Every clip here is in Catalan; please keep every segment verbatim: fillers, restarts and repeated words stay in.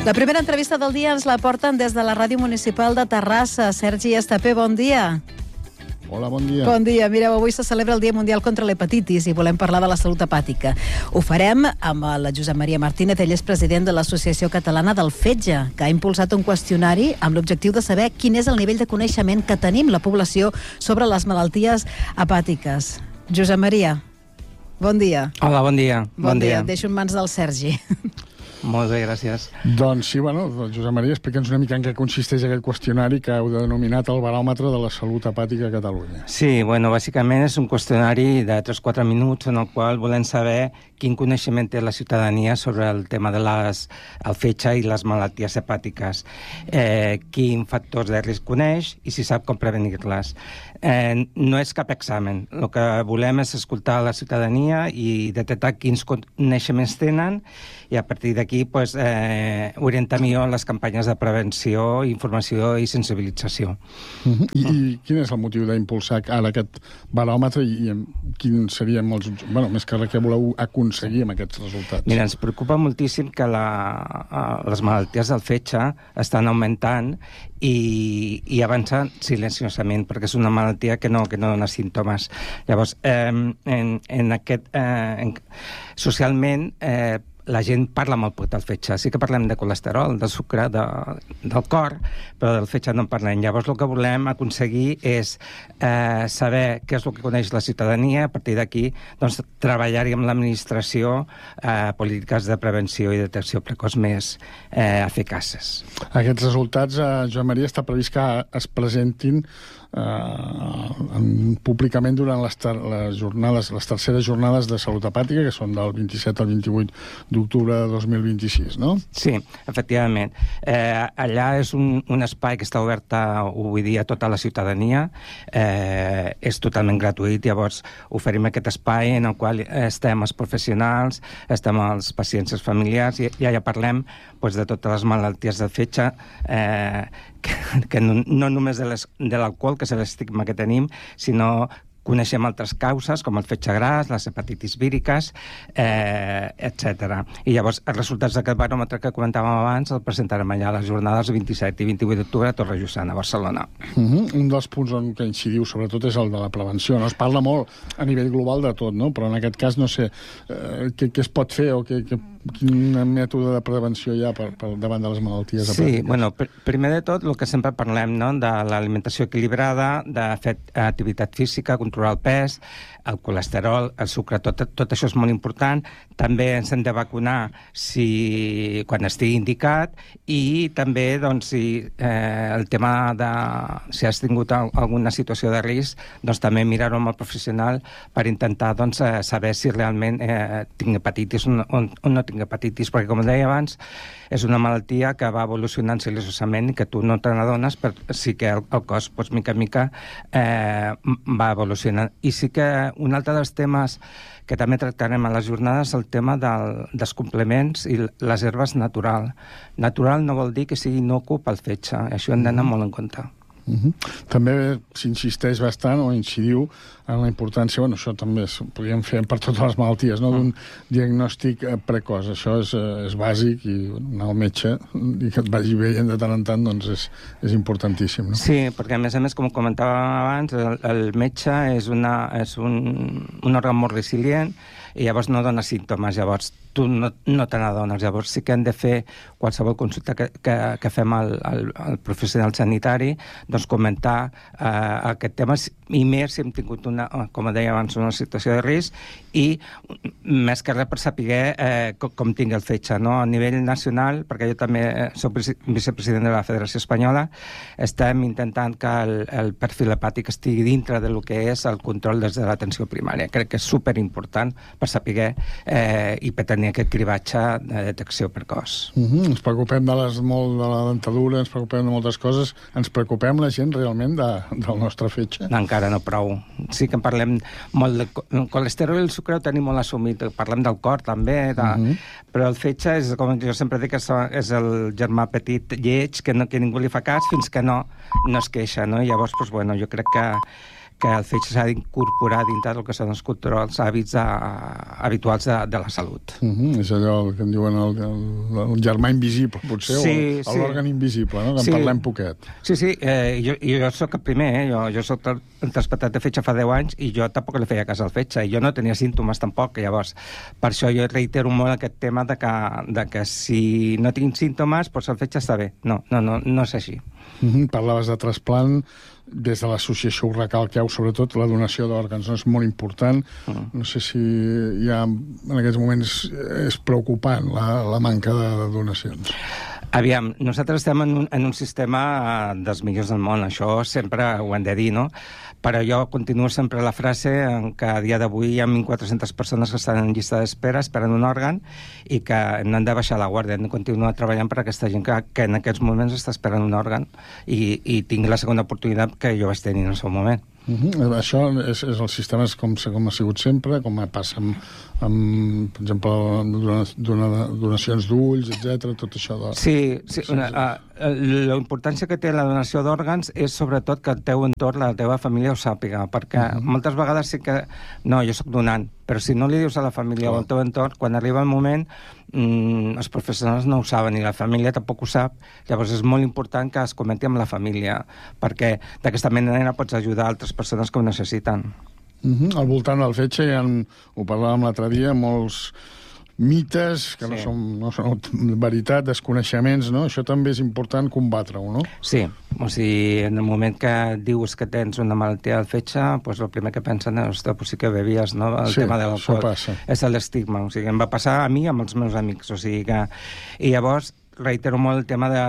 La primera entrevista del dia ens la porten des de la Ràdio Municipal de Terrassa. Sergi Estapé, bon dia. Hola, bon dia. Bon dia. Mireu, avui se celebra el Dia Mundial contra l'Hepatitis i volem parlar de la salut hepàtica. Ho farem amb el Josep Maria Martínez, ell és president de l'Associació Catalana del Fetge, que ha impulsat un qüestionari amb l'objectiu de saber quin és el nivell de coneixement que tenim la població sobre les malalties hepàtiques. Josep Maria, bon dia. Hola, bon dia. Bon, bon dia. dia. Et deixo en mans del Sergi. Molt bé, gràcies. Doncs sí, bueno, Josep Maria, explica'ns una mica en què consisteix aquest qüestionari que heu denominat el baròmetre de la salut hepàtica a Catalunya. Sí, bueno, bàsicament és un qüestionari de tres o quatre minuts en el qual volem saber quin coneixement té la ciutadania sobre el tema de les, el fetge i les malalties hepàtiques, eh, quin factors de risc coneix i si sap com prevenir-les. Eh, no és cap examen. El que volem és escoltar la ciutadania i detectar quins coneixements tenen i a partir d'aquí pues, eh, orientar millor les campanyes de prevenció, informació i sensibilització. Uh-huh. I, I quin és el motiu d'impulsar ara aquest baròmetre i, i quin serien molts... Bueno, més que res, què voleu aconseguir amb aquests resultats? Mira, ens preocupa moltíssim que la, les malalties del fetge estan augmentant i, i avançant silenciosament, perquè és una malaltia que no, que no dona símptomes. Llavors, eh, en, en aquest... Eh, en, socialment, eh, la gent parla molt poc del fetge. Sí que parlem de colesterol, de sucre, de, del cor, però del fetge no en parlem. Llavors el que volem aconseguir és eh, saber què és el que coneix la ciutadania. A partir d'aquí doncs, treballar-hi amb l'administració eh, polítiques de prevenció i detecció precoç més eh, eficaces. Aquests resultats, eh, Joan Maria, està previst que es presentin eh, públicament durant les, ter les jornades, les terceres jornades de salut hepàtica, que són del vint-i-set al vint-i-vuit d'octubre de dos mil vint-i-sis, no? Sí, efectivament. Eh, allà és un, un espai que està obert a, avui dia a tota la ciutadania, eh, és totalment gratuït, llavors oferim aquest espai en el qual estem els professionals, estem els pacients, els familiars, i, i allà parlem pues, de totes les malalties del fetge, eh, que, que no, no només de l'alcohol, que és l'estigma que tenim, sinó coneixem altres causes, com el fetge gras, les hepatitis víriques, eh, etcètera. I llavors, els resultats d'aquest baròmetre que comentàvem abans el presentarem allà a les jornades vint-i-set i vint-i-vuit d'octubre a Torrejossana, a Barcelona. Uh-huh. Un dels punts on que incidiu, sobretot, és el de la prevenció. No? Es parla molt a nivell global de tot, no? Però en aquest cas no sé eh, què, què es pot fer o què, què, quin mètode de prevenció hi ha per, per davant de les malalties hepàtiques. Sí, bueno, pr primer de tot, el que sempre parlem, no?, de l'alimentació equilibrada, de fer activitat física, controlar el pes, el colesterol, el sucre, tot, tot això és molt important. També ens hem de vacunar si, quan estigui indicat i també doncs, si eh, el tema de si has tingut alguna situació de risc, doncs també mirar-ho amb el professional per intentar doncs, saber si realment eh, tinc hepatitis o no, o no tinc hepatitis, perquè com deia abans, és una malaltia que va evolucionant silenciosament i que tu no te n'adones, però sí que el, el cos, doncs, mica en mica, eh, va evolucionant. I sí que un altre dels temes que també tractarem a les jornades és el tema del, dels complements i les herbes natural. Natural no vol dir que sigui inocu pel fetge, això hem d'anar molt en compte. Uh-huh. També s'insisteix bastant o incidiu en la importància, bueno, això també es podríem fer per totes les malalties, no? D'un diagnòstic precoç. Això és, és bàsic i anar al metge i que et vagi veient de tant en tant doncs és, és importantíssim, no? Sí, perquè a més a més, com comentàvem abans, el, el metge és, una, és un, un òrgan molt resilient i llavors no dona símptomes, llavors tu no, no te n'adones. Llavors sí que hem de fer qualsevol consulta que, que, que fem al, al, al professional sanitari, doncs comentar eh, aquest tema, i més si hem tingut una, com deia abans, una situació de risc, i més que res per saber eh, com, com tinc el fetge, no? A nivell nacional, perquè jo també soc vicepresident de la Federació Espanyola, estem intentant que el, el perfil hepàtic estigui dintre del que és el control des de l'atenció primària. Crec que és superimportant per saber eh, i per tenir aquest cribatge de detecció precoç. Uh-huh. Ens preocupem de, les, molt de la dentadura, ens preocupem de moltes coses. Ens preocupem la gent realment de, del nostre fetge? Encara no prou. Sí que en parlem molt del colesterol i el sucre ho tenim molt assumit. Parlem del cor també, de... uh-huh. però el fetge és, com jo sempre dic, és el germà petit lleig que, no, que ningú li fa cas fins que no, no es queixa, no? I llavors, doncs, bueno, jo crec que que el fetge s'ha d'incorporar dintre del que són els controls hàbits de, habituals de, de la salut. Uh-huh. És allò que en diuen el, el, el germà invisible, potser, sí, o sí. l'òrgan invisible, no? Que en sí. parlem poquet. Sí, sí, eh, jo, jo soc el primer, eh? jo, jo soc trasplantat de fetge fa deu anys i jo tampoc li feia cas al fetge, i jo no tenia símptomes tampoc, llavors per això jo reitero molt aquest tema de que, de que si no tinc símptomes, doncs el fetge està bé. No, no, no, no és així. Mm-hmm. Parlaves de trasplant, des de l'associació ho recalqueu, sobretot la donació d'òrgans, no? És molt important. Mm. No sé si hi ha, en aquests moments és preocupant la, la manca de, de donacions. Aviam, nosaltres estem en un, en un sistema dels millors del món, això sempre ho hem de dir, no? Però jo continuo sempre la frase en que a dia d'avui hi ha mil quatre-centes persones que estan en llista d'espera esperant un òrgan i que no han de baixar la guàrdia, hem de continuar treballant per aquesta gent que, que en aquests moments està esperant un òrgan i, i tingui la segona oportunitat que jo vaig tenir en el seu moment. Uh-huh. Això és, és el sistema és com, com ha sigut sempre, com passa amb, amb per exemple, dona, dona, donacions d'ulls, etcètera, tot això. De... Sí, sí una, uh, la importància que té la donació d'òrgans és sobretot que el teu entorn, la teva família ho sàpiga, perquè uh-huh. moltes vegades sí que... No, jo sóc donant, però si no li dius a la família o al teu entorn, quan arriba el moment, mmm, els professionals no ho saben i la família tampoc ho sap, llavors és molt important que es comenti amb la família, perquè d'aquesta manera pots ajudar altres persones que ho necessiten. Uh-huh. Al voltant del fetge, ja en, ho parlàvem l'altre dia, molts mites que sí. no, són, no són veritat, desconeixements, no? Això també és important combatre-ho, no? Sí, o sigui, en el moment que dius que tens una malaltia al fetge, doncs el primer que pensen és, pues sí que bevies, no? El sí, tema de l'alcohol. passa. És l'estigma, o sigui, em va passar a mi i amb els meus amics, o sigui que... I llavors, reitero molt el tema de,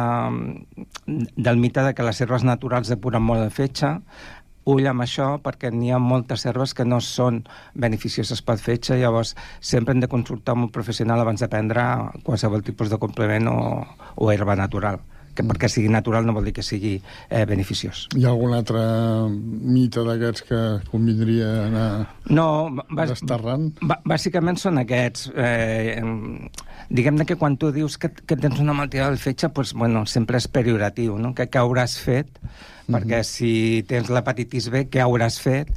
de, del mite de que les herbes naturals depuren molt el fetge. Ull amb això, perquè n'hi ha moltes herbes que no són beneficioses pel fetge, llavors sempre hem de consultar amb un professional abans de prendre qualsevol tipus de complement o, o herba natural, que mm. perquè sigui natural no vol dir que sigui eh, beneficiós. Hi ha algun altre mite d'aquests que convindria anar no, bas, desterrant? Bàsicament són aquests. Eh, diguem-ne que quan tu dius que, que tens una malaltia del fetge, pues, bueno, sempre és pejoratiu, no? Que, que hauràs fet, perquè si tens l'hepatitis B, què hauràs fet?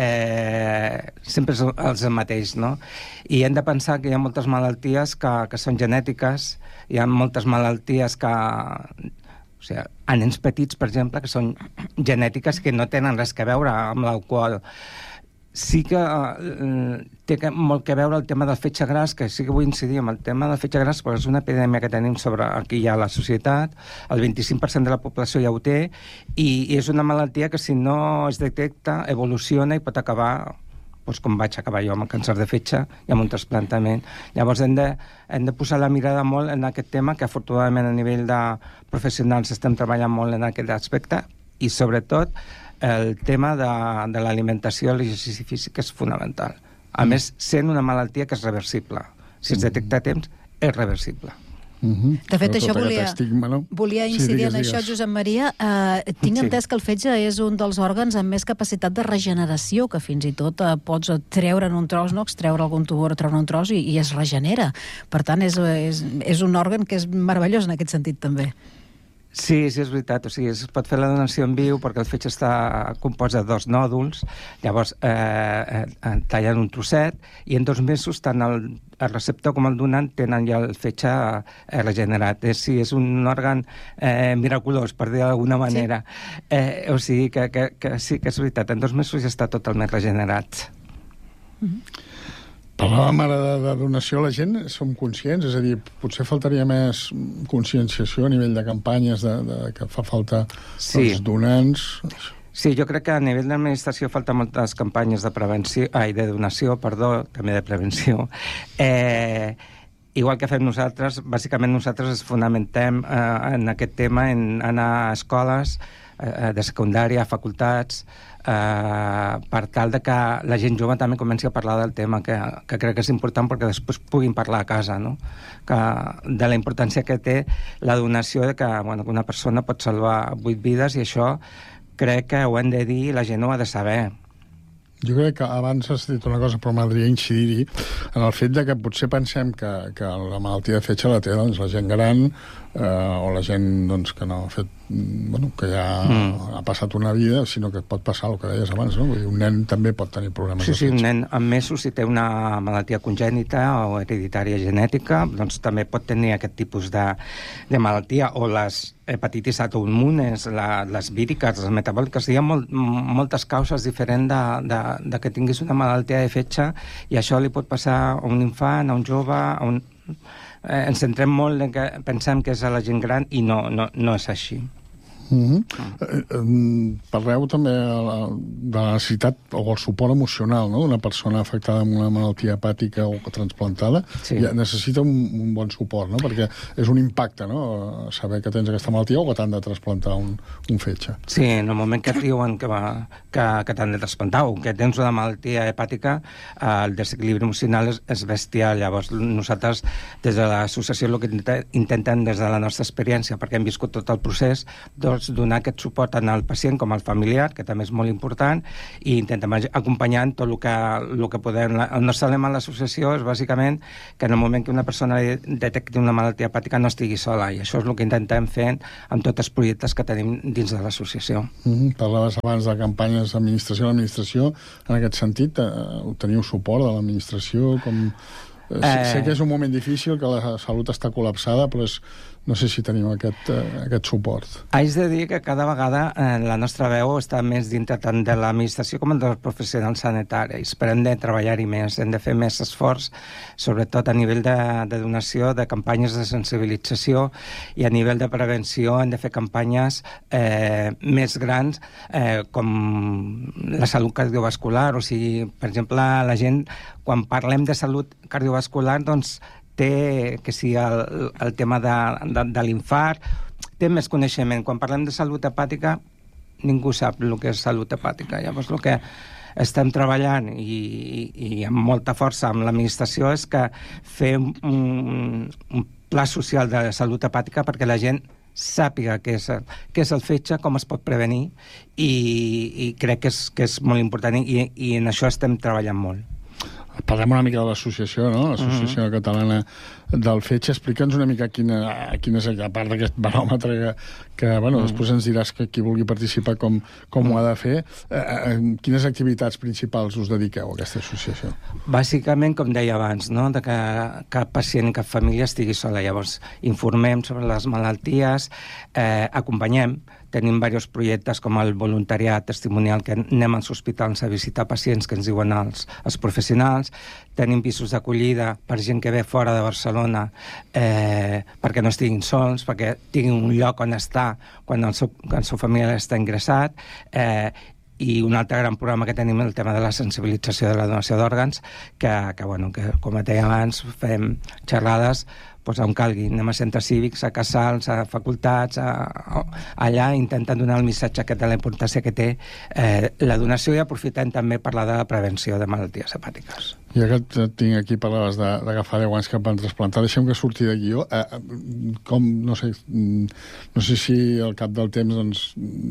Eh, sempre és el mateix, no? I hem de pensar que hi ha moltes malalties que, que són genètiques, hi ha moltes malalties que... O sigui, a nens petits, per exemple, que són genètiques que no tenen res que veure amb l'alcohol. Sí que eh, té que, molt que veure el tema del fetge gras, que sí que vull incidir en el tema del fetge gras, perquè és una epidèmia que tenim sobre aquí ja a la societat, el vint-i-cinc per cent de la població ja ho té, i, i és una malaltia que si no es detecta, evoluciona i pot acabar, doncs com vaig acabar jo amb el càncer de fetge i amb un trasplantament. Llavors hem de, hem de posar la mirada molt en aquest tema, que afortunadament a nivell de professionals estem treballant molt en aquest aspecte, i sobretot el tema de, de l'alimentació i l'exercici físic és fonamental. A mm. més, sent una malaltia que és reversible. Si es detecta a temps, és reversible. Uh-huh. De fet, això volia, estigma, no? volia incidir sí, digues, en digues. això, Josep Maria. Uh, tinc sí. entès que el fetge és un dels òrgans amb més capacitat de regeneració, que fins i tot uh, pots treure en un tros, no? extreure algun tumor, treure un tros i, i es regenera. Per tant, és, és, és un òrgan que és meravellós en aquest sentit, també. Sí, sí, és veritat. O sigui, es pot fer la donació en viu perquè el fetge està compost de dos nòduls, llavors eh, eh, tallen un trosset i en dos mesos tant el, el receptor com el donant tenen ja el fetge eh, regenerat. És, sí, és un òrgan eh, miraculós, per dir d'alguna manera. Sí. Eh, o sigui que, que, que sí que és veritat, en dos mesos ja està totalment regenerat. Mm-hmm. Parlàvem ara de, de donació, la gent som conscients, és a dir, potser faltaria més conscienciació a nivell de campanyes de, de, que fa falta sí. els donants. Sí, jo crec que a nivell d'administració falta moltes campanyes de prevenció, ai, de donació, perdó, també de prevenció. Eh, igual que fem nosaltres, bàsicament nosaltres es fonamentem eh, en aquest tema, en anar a escoles eh, de secundària, a facultats, Uh, per tal de que la gent jove també comenci a parlar del tema, que, que crec que és important perquè després puguin parlar a casa, no? Que, de la importància que té la donació, de que, bueno, que una persona pot salvar vuit vides, i això crec que ho hem de dir i la gent ho ha de saber. Jo crec que abans has dit una cosa, però m'agradaria incidir-hi en el fet de que potser pensem que, que la malaltia de fetge la té doncs, la gent gran, eh, o la gent doncs, que no ha fet, bueno, que ja mm. ha passat una vida, sinó que pot passar el que deies abans, no? Vull dir, un nen també pot tenir problemes sí, de sí, fetge. un nen amb mesos, si té una malaltia congènita o hereditària genètica, doncs també pot tenir aquest tipus de, de malaltia, o les hepatitis autoimmunes, la, les víriques, les metabòliques. Hi ha molt, moltes causes diferents de, de, de que tinguis una malaltia de fetge, i això li pot passar a un infant, a un jove, a un... Eh, ens centrem molt en que pensem que és a la gent gran, i no, no, no és així. Mm-hmm. eh, eh, parleu també de la necessitat o el suport emocional, no?, d'una persona afectada amb una malaltia hepàtica o transplantada. Sí. Ja necessita un, un bon suport, no?, perquè és un impacte, no?, saber que tens aquesta malaltia o que t'han de transplantar un, un fetge. Sí, en el moment que et diuen que, va, que, que t'han de transplantar o que tens una malaltia hepàtica, eh, el desequilibri emocional és, és bestial. Llavors nosaltres des de l'associació el que intentem des de la nostra experiència, perquè hem viscut tot el procés, doncs donar aquest suport tant al pacient com al familiar, que també és molt important, i intentem acompanyar tot el que, el que podem. El nostre lema a l'associació és bàsicament que en el moment que una persona detecti una malaltia hepàtica no estigui sola, i això és el que intentem fer amb tots els projectes que tenim dins de l'associació. Mm-hmm. Parlaves abans de campanyes d'administració. L'administració, en aquest sentit, eh, teniu suport de l'administració? Com... Eh, eh... Sé que és un moment difícil, que la salut està col·lapsada, però és... no sé si tenim aquest, eh, aquest suport. Haig de dir que cada vegada eh, la nostra veu està més dintre tant de l'administració com dels professionals sanitaris, però hem de treballar-hi més, hem de fer més esforç, sobretot a nivell de, de donació, de campanyes de sensibilització, i a nivell de prevenció hem de fer campanyes eh, més grans, eh, com la salut cardiovascular. O sigui, per exemple, la gent, quan parlem de salut cardiovascular, doncs té, que si el, el tema de, de, de l'infart, té més coneixement. Quan parlem de salut hepàtica, ningú sap el que és salut hepàtica. Llavors, el que estem treballant, i, i amb molta força amb l'administració, és que fer un, un pla social de salut hepàtica perquè la gent sàpiga què és, què és el fetge, com es pot prevenir, i, i crec que és, que és molt important, i, i en això estem treballant molt. Parlem una mica de l'associació, no? L'Associació mm-hmm. Catalana del Fetge. Explica'ns una mica quina, quina és, a part d'aquest baròmetre que, que bueno, mm. després ens diràs que qui vulgui participar com, com mm. ho ha de fer. Eh, quines activitats principals us dediqueu a aquesta associació? Bàsicament, com deia abans, no?, de que cap pacient i cap família estigui sola. Llavors, informem sobre les malalties, eh, acompanyem. Tenim diversos projectes com el voluntariat testimonial, que anem als hospitals a visitar pacients que ens diuen els, els professionals. Tenim pisos d'acollida per gent que ve fora de Barcelona, eh, perquè no estiguin sols, perquè tinguin un lloc on estar quan el seu, quan el seu familiar està ingressat. Eh, i un altre gran programa que tenim, el tema de la sensibilització de la donació d'òrgans, que, que, bueno, que com et deia abans, fem xerrades doncs on calgui. Anem a centres cívics, a casals, a facultats, a, a, allà intentant donar el missatge aquest de la importància que té eh, la donació, i aprofitant també parlar de la prevenció de malalties hepàtiques. Ja que et tinc aquí, parlaves d'agafar deu anys que van trasplantar, deixem que surti de guió. Eh, com, no sé, no sé si al cap del temps doncs,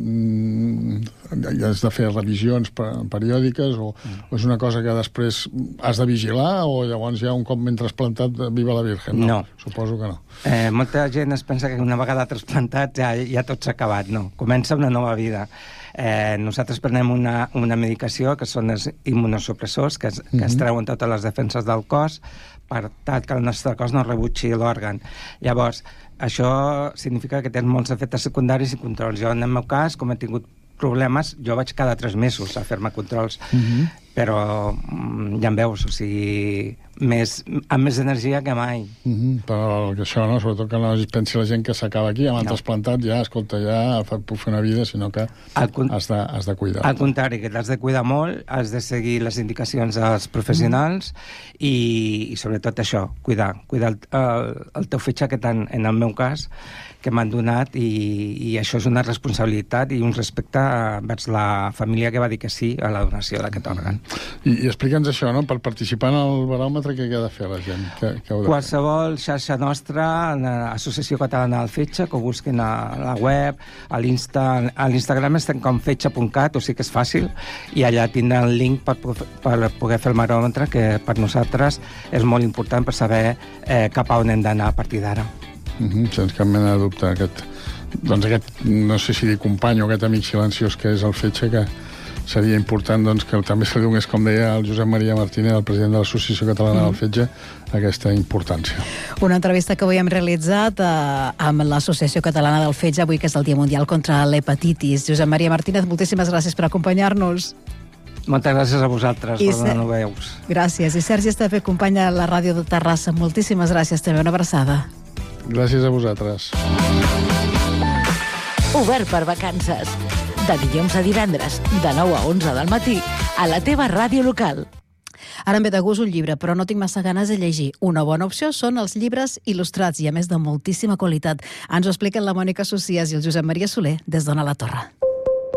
has de fer revisions periòdiques, o, mm. o és una cosa que després has de vigilar, o llavors ja un cop ben trasplantat, viva la Virgen? No, no. Suposo que no. Eh, molta gent es pensa que una vegada trasplantat ja, ja tot s'ha acabat. No, comença una nova vida. Eh, nosaltres prenem una, una medicació que són els immunosupressors, que es, mm-hmm. que es treuen totes les defenses del cos per tal que el nostre cos no rebutgi l'òrgan. Llavors, això significa que tens molts efectes secundaris i controls. Jo, en el meu cas, com he tingut problemes, jo vaig cada tres mesos a fer-me controls. Mm-hmm. Però ja em veus, o sigui, més, amb més energia que mai. Mm-hmm. Però que això, no? Sobretot que no es pensi la gent que s'acaba aquí, amb no. trasplantat, ja, escolta, ja puc fer una vida, sinó que con... has, de, has de cuidar. Al contrari, que t'has de cuidar molt, has de seguir les indicacions dels professionals, mm. i, i sobretot això, cuidar, cuidar el, el, el teu fetge, que tant, en el meu cas, que m'han donat, i, i això és una responsabilitat i un respecte vers la família que va dir que sí a la donació d'aquest òrgan. I, i explica'ns això, no? Per participar en el baròmetre, què ha de fer la gent? Què, què Qualsevol xarxa nostra, l'Associació Catalana del Fetge, que ho busquin a la web, a l'Instagram estem com fetge punt cat, o sigui que és fàcil, i allà tindran el link per, per poder fer el baròmetre, que per nosaltres és molt important per saber eh, cap a on hem d'anar a partir d'ara. Uh -huh, sense cap mena de dubte. Aquest, doncs aquest, no sé si dir company o aquest amic silenciós que és el Fetge, que seria important doncs, que també se li donés, com deia el Josep Maria Martínez, el president de l'Associació Catalana mm. del Fetge, aquesta importància. Una entrevista que avui hem realitzat eh, amb l'Associació Catalana del Fetge, avui que és el Dia Mundial contra l'Hepatitis. Josep Maria Martínez, moltíssimes gràcies per acompanyar-nos. Moltes gràcies a vosaltres I per donar-nos veus. Gràcies. I Sergi Estapé, company de la ràdio de Terrassa, moltíssimes gràcies. També una abraçada. Gràcies a vosaltres. Obert per vacances. De dilluns a divendres, de nou a onze del matí, a la teva ràdio local. Ara em ve de gust un llibre, però no tinc massa ganes de llegir. Una bona opció són els llibres il·lustrats i, a més, de moltíssima qualitat. Ens ho expliquen la Mònica Socias i el Josep Maria Soler des d'Ona la Torre.